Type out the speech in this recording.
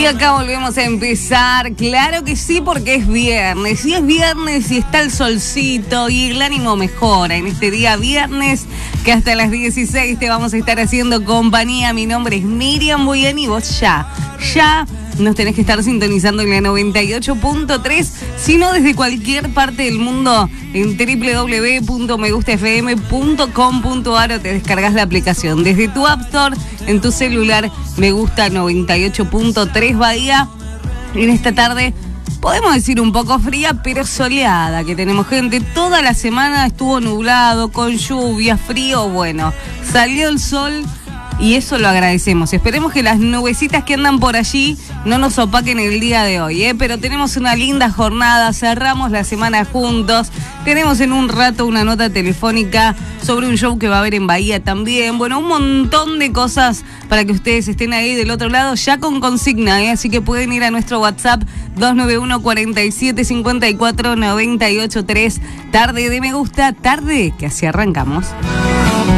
Y acá volvemos a empezar, claro que sí, porque es viernes. Y es viernes y está el solcito y el ánimo mejora en este día viernes, que hasta las 16 te vamos a estar haciendo compañía. Mi nombre es Miriam Boyan y vos ya nos tenés que estar sintonizando en la 98.3, sino desde cualquier parte del mundo en www.megustafm.com.ar o te descargas la aplicación desde tu App Store, en tu celular. Me gusta 98.3 Bahía. En esta tarde podemos decir un poco fría, pero soleada, que tenemos gente. Toda la semana estuvo nublado, con lluvia, frío. Bueno, salió el sol y eso lo agradecemos. Esperemos que las nubecitas que andan por allí no nos opaquen el día de hoy, pero tenemos una linda jornada, cerramos la semana juntos. Tenemos en un rato una nota telefónica sobre un show que va a haber en Bahía también. Bueno, un montón de cosas para que ustedes estén ahí del otro lado ya con consigna, así que pueden ir a nuestro WhatsApp 291 47 54 98 3. Tarde de Me Gusta, tarde que así arrancamos.